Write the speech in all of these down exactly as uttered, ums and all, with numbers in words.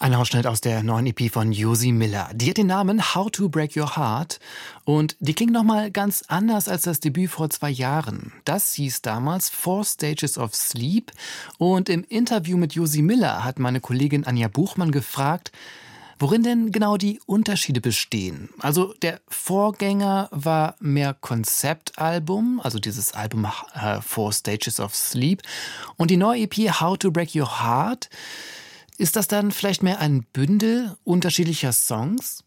Ein Ausschnitt aus der neuen E P von Josie Miller. Die hat den Namen How to Break Your Heart und die klingt nochmal ganz anders als das Debüt vor zwei Jahren. Das hieß damals Four Stages of Sleep und im Interview mit Josie Miller hat meine Kollegin Anja Buchmann gefragt, worin denn genau die Unterschiede bestehen. Also der Vorgänger war mehr Konzeptalbum, also dieses Album äh, Four Stages of Sleep, und die neue E P How to Break Your Heart. Ist das dann vielleicht mehr ein Bündel unterschiedlicher Songs?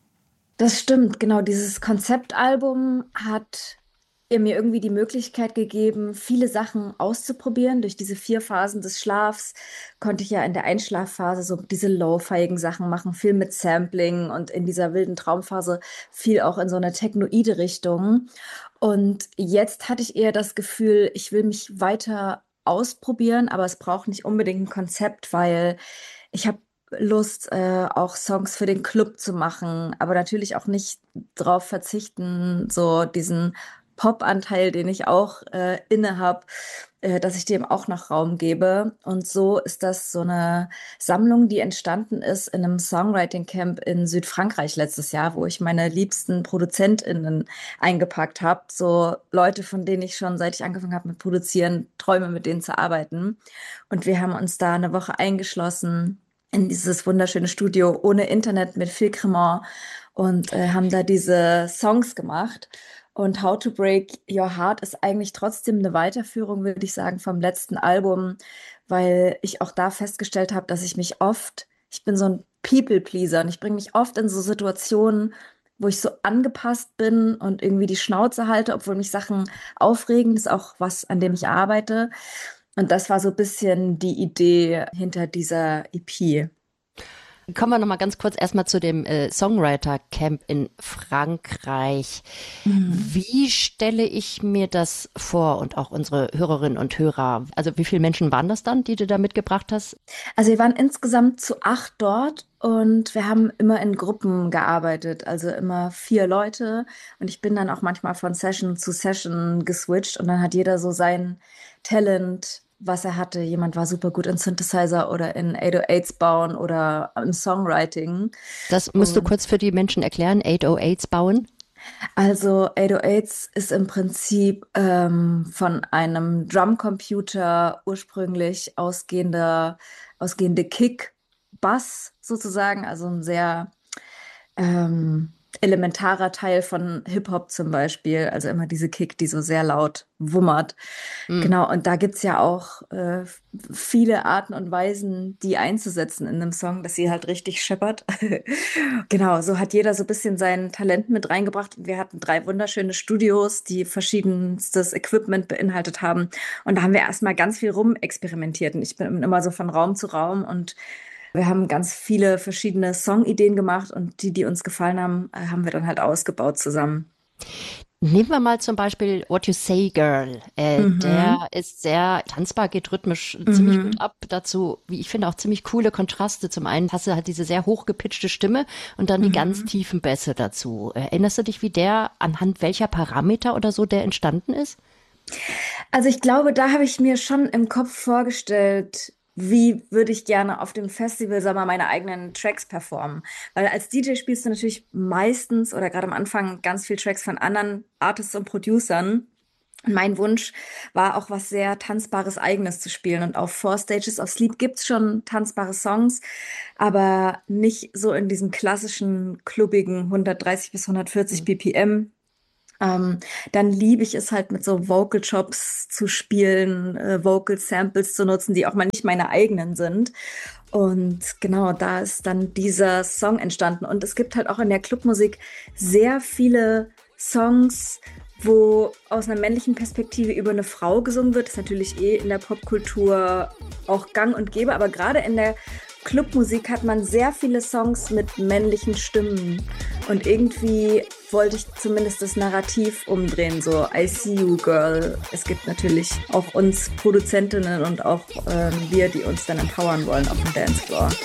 Das stimmt, genau. Dieses Konzeptalbum hat mir irgendwie die Möglichkeit gegeben, viele Sachen auszuprobieren. Durch diese vier Phasen des Schlafs konnte ich ja in der Einschlafphase so diese lo-fiigen Sachen machen, viel mit Sampling und in dieser wilden Traumphase viel auch in so eine technoide Richtung. Und jetzt hatte ich eher das Gefühl, ich will mich weiter ausprobieren, aber es braucht nicht unbedingt ein Konzept, weil ich habe Lust, äh, auch Songs für den Club zu machen, aber natürlich auch nicht drauf verzichten, so diesen Pop-Anteil, den ich auch äh, inne habe, äh, dass ich dem auch noch Raum gebe. Und so ist das so eine Sammlung, die entstanden ist in einem Songwriting-Camp in Südfrankreich letztes Jahr, wo ich meine liebsten ProduzentInnen eingepackt habe. So Leute, von denen ich schon, seit ich angefangen habe mit Produzieren, träume, mit denen zu arbeiten. Und wir haben uns da eine Woche eingeschlossen in dieses wunderschöne Studio ohne Internet mit viel Cremant und äh, haben da diese Songs gemacht. Und How to Break Your Heart ist eigentlich trotzdem eine Weiterführung, würde ich sagen, vom letzten Album, weil ich auch da festgestellt habe, dass ich mich oft, ich bin so ein People-Pleaser und ich bringe mich oft in so Situationen, wo ich so angepasst bin und irgendwie die Schnauze halte, obwohl mich Sachen aufregen. Das ist auch was, an dem ich arbeite. Und das war so ein bisschen die Idee hinter dieser E P. Kommen wir noch mal ganz kurz erstmal zu dem äh, Songwriter-Camp in Frankreich. Mhm. Wie stelle ich mir das vor und auch unsere Hörerinnen und Hörer? Also wie viele Menschen waren das dann, die du da mitgebracht hast? Also wir waren insgesamt zu acht dort und wir haben immer in Gruppen gearbeitet, also immer vier Leute. Und ich bin dann auch manchmal von Session zu Session geswitcht und dann hat jeder so sein Talent, was er hatte. Jemand war super gut in Synthesizer oder in acht null achts bauen oder im Songwriting. Das musst du kurz für die Menschen erklären, acht null achts bauen? Also acht null achts ist im Prinzip ähm, von einem Drumcomputer ursprünglich ausgehender, ausgehende Kick-Bass sozusagen, also ein sehr ähm, elementarer Teil von Hip-Hop zum Beispiel, also immer diese Kick, die so sehr laut wummert. Mhm. Genau, und da gibt's ja auch äh, viele Arten und Weisen, die einzusetzen in einem Song, dass sie halt richtig scheppert. Genau, so hat jeder so ein bisschen sein Talent mit reingebracht. Wir hatten drei wunderschöne Studios, die verschiedenstes Equipment beinhaltet haben. Und da haben wir erstmal ganz viel rumexperimentiert. Und ich bin immer so von Raum zu Raum und wir haben ganz viele verschiedene Songideen gemacht und die, die uns gefallen haben, haben wir dann halt ausgebaut zusammen. Nehmen wir mal zum Beispiel What You Say Girl. Äh, mhm. Der ist sehr tanzbar, geht rhythmisch mhm. ziemlich gut ab. Dazu, wie ich finde, auch ziemlich coole Kontraste. Zum einen hast du halt diese sehr hochgepitchte Stimme und dann die mhm. ganz tiefen Bässe dazu. Erinnerst du dich, wie der, anhand welcher Parameter oder so der entstanden ist? Also ich glaube, da habe ich mir schon im Kopf vorgestellt, wie würde ich gerne auf dem Festival, sag mal, meine eigenen Tracks performen? Weil als D J spielst du natürlich meistens oder gerade am Anfang ganz viel Tracks von anderen Artists und Producern. Und mein Wunsch war auch was sehr Tanzbares Eigenes zu spielen. Und auf Four Stages of Sleep gibt's schon tanzbare Songs, aber nicht so in diesem klassischen, klubbigen hundertdreißig bis hundertvierzig B P M. Ähm, dann liebe ich es halt mit so Vocal Chops zu spielen, äh, Vocal Samples zu nutzen, die auch mal nicht meine eigenen sind. Und genau, da ist dann dieser Song entstanden. Und es gibt halt auch in der Clubmusik sehr viele Songs, wo aus einer männlichen Perspektive über eine Frau gesungen wird. Das ist natürlich eh in der Popkultur auch gang und gäbe, aber gerade in der Clubmusik hat man sehr viele Songs mit männlichen Stimmen und irgendwie wollte ich zumindest das Narrativ umdrehen, so I see you girl. Es gibt natürlich auch uns Produzentinnen und auch äh, wir, die uns dann empowern wollen auf dem Dancefloor.